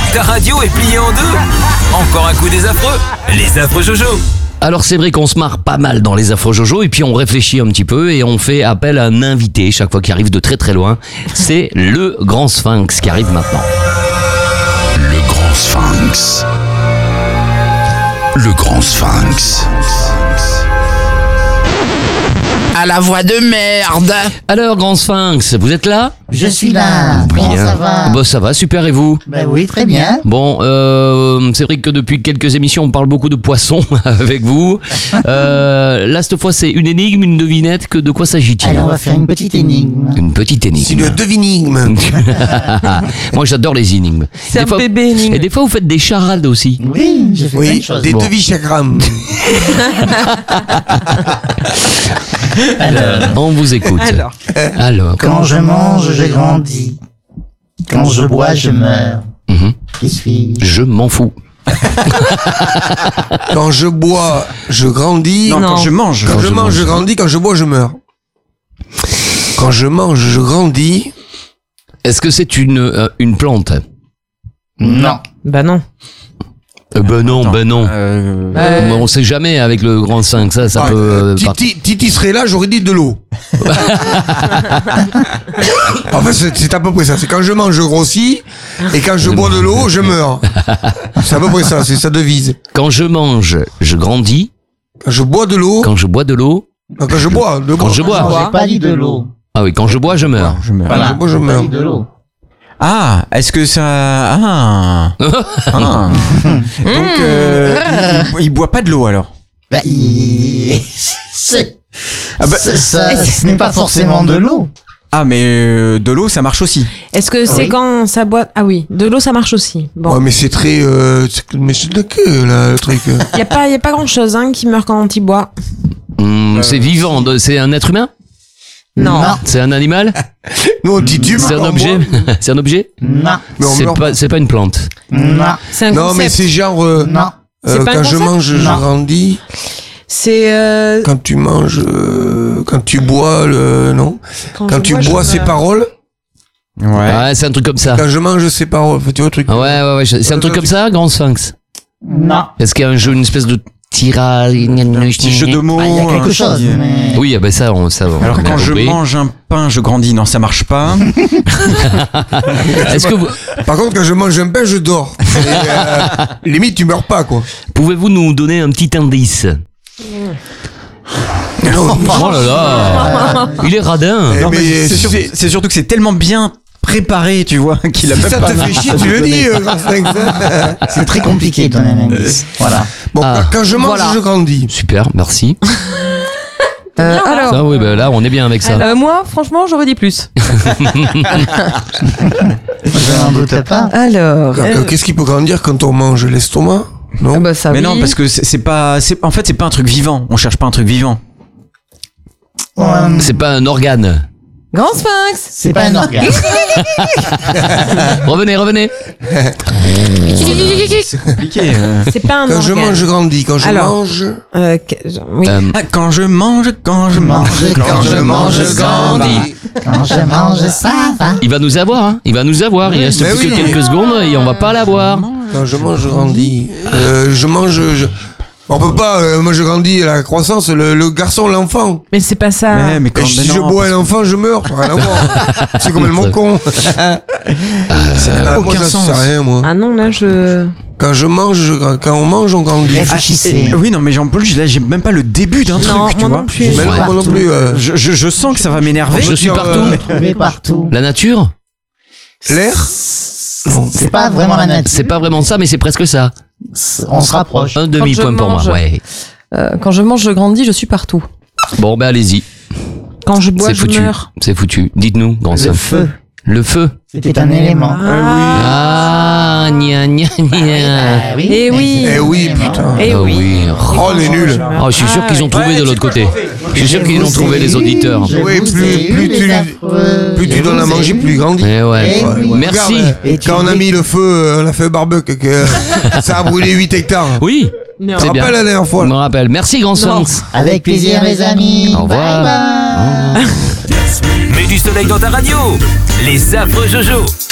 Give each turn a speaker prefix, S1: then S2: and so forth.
S1: Ta radio est pliée en deux. Encore un coup des affreux. Les affreux Jojo.
S2: Alors c'est vrai qu'on se marre pas mal dans les affreux Jojo et puis on réfléchit un petit peu et on fait appel à un invité chaque fois qu'il arrive de très très loin. C'est le Grand Sphinx qui arrive maintenant.
S3: Le Grand Sphinx. Le Grand Sphinx.
S4: À la voix de merde.
S2: Alors Grand Sphinx, vous êtes là?
S5: Je suis là. Comment ça va?
S2: Bon, ça va, super, et vous?
S5: Ben oui, très bien.
S2: Bon, c'est vrai que depuis quelques émissions, on parle beaucoup de poissons avec vous. Là, cette fois, c'est une énigme, une devinette. De quoi s'agit-il?
S5: Alors, on va faire une petite énigme.
S2: Une petite énigme.
S6: C'est une devinigme.
S2: Moi, j'adore les énigmes.
S7: C'est un bébé énigme.
S2: Et des fois, vous faites des charades aussi.
S5: Oui, j'ai fait plein
S6: Oui,
S5: de choses.
S6: des
S2: Bon.
S6: devis-chagrammes.
S5: Alors,
S2: On vous écoute. Alors.
S5: quand je mange, je grandis. Quand je bois, je meurs.
S2: Mhm.
S5: Qui suis-je?
S2: Je m'en fous.
S6: Quand je bois, je grandis.
S7: Non.
S4: Quand je mange.
S6: Quand je mange, je grandis. Quand je bois, je meurs. Quand je mange, je grandis.
S2: Est-ce que c'est une plante?
S5: Non.
S7: Bah non.
S2: Ben non,
S4: Attends,
S2: ben non.
S4: euh,
S2: On sait jamais avec le Grand Sphinx, ça
S6: Ah,
S2: peut...
S6: Titi serait là, j'aurais dit de l'eau. En fait, c'est à peu près ça. C'est quand je mange, je grossis. Et quand je bois de l'eau, je meurs. C'est à peu près ça. C'est sa devise.
S2: Quand je mange, je grandis.
S6: Quand je bois de l'eau.
S2: Quand je bois de l'eau...
S6: Non, quand je bois.
S2: Quand je bois.
S5: J'ai pas dit de l'eau.
S2: Ah oui, quand je bois, je meurs.
S4: je meurs.
S5: Voilà,
S6: je bois, je
S5: j'ai pas
S6: meurs.
S5: dit de l'eau.
S4: Ah, est-ce que ça... Ah. Ah. Donc, il boit pas de l'eau alors.
S5: Bah, c'est...
S4: Ah bah,
S5: ce n'est pas forcément de l'eau.
S4: Ah, mais de l'eau, ça marche aussi.
S7: Est-ce que c'est
S5: Oui.
S7: quand ça boit... Ah oui, de l'eau ça marche aussi. Bon.
S6: Ouais, mais c'est très... mais c'est de la queue, là, le truc.
S7: Y a pas grand chose qui meurt quand il boit.
S2: C'est vivant, c'est un être humain?
S7: Non.
S2: C'est un animal?
S6: Nous, on titube.
S2: C'est un
S6: quand on
S2: objet?
S6: boit.
S2: C'est un objet?
S5: Non.
S6: Mais on meurt pas.
S2: C'est pas une plante.
S5: Non.
S7: C'est un
S6: Non,
S7: concept.
S6: mais c'est genre...
S5: Non.
S7: C'est pas un
S6: quand je
S7: concept
S6: mange, je
S5: Non.
S6: grandis.
S7: C'est...
S6: Quand tu manges, quand tu bois, non. Quand tu bois, c'est paroles.
S4: Ouais.
S2: Ouais, c'est un truc comme ça.
S6: Quand je mange, c'est paroles. Enfin, tu vois le truc.
S2: Ah ouais, c'est un truc comme ça, Grand Sphinx?
S5: Non.
S2: Est-ce qu'il y a un jeu, une espèce de tirage?
S4: Un petit jeu de mots.
S5: Ah, il y a quelque chose, mais...
S2: Oui, ah ben ça, on
S4: Alors
S2: a bien
S4: quand je
S2: compris.
S4: mange un pain, je grandis. Non, ça marche pas.
S2: Est-ce que vous...
S6: Par contre, quand je mange un pain, je dors. Et, limite, tu meurs pas, quoi.
S2: Pouvez-vous nous donner un petit indice? Oh là là, il est radin.
S6: Eh,
S4: Non, mais
S6: mais
S4: c'est surtout que c'est tellement bien préparé, tu vois, qu'il a
S6: si
S4: même
S6: ça
S4: pas...
S6: te fait chier, tu le dis, Grand Sphinx.
S5: C'est très compliqué de donner un indice. Voilà.
S6: Bon,
S2: Ah.
S6: quand je mange,
S7: Voilà.
S6: je grandis.
S2: Super, merci.
S7: alors,
S2: Ça, oui, ben là, on est bien avec ça.
S7: moi, franchement, j'aurais dit plus.
S5: Je n'en doute pas.
S7: Alors...
S6: Qu'est-ce qui peut grandir quand on mange l'estomac? Non?
S7: bah ça
S4: Mais
S7: oui.
S4: non, parce que en fait, c'est pas un truc vivant. On cherche pas un truc vivant.
S2: C'est pas un organe.
S7: Grand Sphinx.
S5: C'est pas un organe.
S2: Revenez.
S4: C'est compliqué.
S7: C'est pas un
S6: Quand je
S7: organe.
S6: mange, je grandis. Quand je
S7: Alors.
S6: mange...
S7: Oui.
S4: Ah, quand je mange,
S6: Quand je mange, je grandis.
S5: Quand je mange, ça va.
S2: Il va nous avoir, hein. Il va nous avoir. Il reste
S6: mais
S2: plus
S6: oui,
S2: que
S6: non,
S2: quelques secondes et on va pas l'avoir.
S6: Quand je mange, je grandis. Je mange... On peut pas... moi, je grandis à la croissance. Le garçon, l'enfant.
S7: Mais c'est pas ça.
S4: Ouais, mais
S6: Et
S4: quand
S6: si
S4: mais
S6: je
S4: non,
S6: bois un enfant, je meurs. Ça n'a rien à voir. C'est complètement con.
S4: ça n'a
S6: Moi,
S4: aucun
S6: j'en
S4: sens.
S6: sais rien, moi.
S7: Ah non, là je...
S6: Quand je mange, quand on mange, on grandit.
S5: Réfléchissez.
S4: Oui, non, mais Jean-Paul, là, j'ai même pas le début d'un
S7: Non,
S4: truc, tu
S7: moi
S4: vois.
S7: non plus.
S6: Mais non, moi non plus.
S4: Je sens que ça va m'énerver.
S2: Je suis partout.
S5: Trouvez partout.
S2: La nature?
S6: L'air?
S5: C'est pas vraiment la nature.
S2: C'est pas vraiment ça, mais c'est presque ça.
S5: On se rapproche.
S2: Un demi-point pour moi,
S7: mange.
S2: ouais.
S7: Quand je mange, je grandis, je suis partout.
S2: Bon, ben allez-y.
S7: Quand je bois,
S2: C'est
S7: je
S2: foutu.
S7: meurs.
S2: C'est foutu. Dites-nous, Grand
S5: Le
S2: Sphinx.
S5: feu.
S2: Le feu.
S5: C'était un élément.
S2: Ah, gna gna gna.
S7: Eh oui.
S6: Eh oui, putain.
S7: Eh
S2: Ah
S7: oui.
S6: Oh, les nuls.
S2: Oh, je suis sûr qu'ils ont trouvé de l'autre côté. Je suis sûr qu'ils ont trouvé les auditeurs.
S6: Oui, plus tu donnes à manger, plus il grandit.
S2: Eh ouais.
S5: Eh oui.
S2: Merci.
S6: Regarde, quand on a mis le feu, on a fait barbecue, ça a brûlé 8 hectares.
S2: Oui.
S6: Tu te
S2: C'est bien.
S6: rappelles la dernière
S2: Je
S6: fois?
S2: me rappelle. Merci, Grand Sphinx.
S5: Avec plaisir, les amis.
S2: Au revoir.
S5: Bye bye.
S1: Mets du soleil dans ta radio. Les affreux Jojo.